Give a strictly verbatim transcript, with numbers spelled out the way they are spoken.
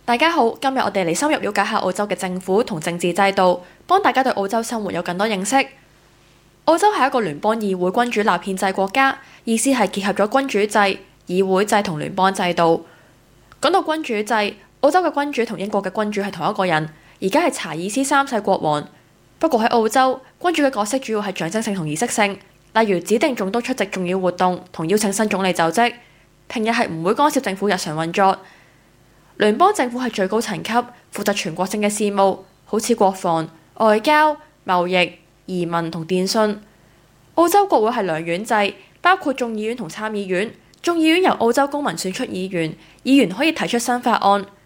大家好，今日我哋嚟深入了解下澳洲嘅政府同政治制度，幫大家對澳洲生活有更多認識。澳洲係一個聯邦議會君主立憲制國家，意思係結合咗君主制、議會制同聯邦制度。講到君主制，澳洲嘅君主同英國嘅君主係同一個人，而家係查爾斯三世國王。不過喺澳洲，君主嘅角色主要係象徵性同儀式性，例如指定總督出席重要活動同邀請新總理就職。平日係唔會干涉政府日常運作。聯邦政府係最高層級，負責全國性嘅事務，好似國防、外交、貿易、移民同電信。澳洲國會係兩院制，包括眾議院同參議院。眾議院由澳洲公民選出議員，議員可以提出新法案，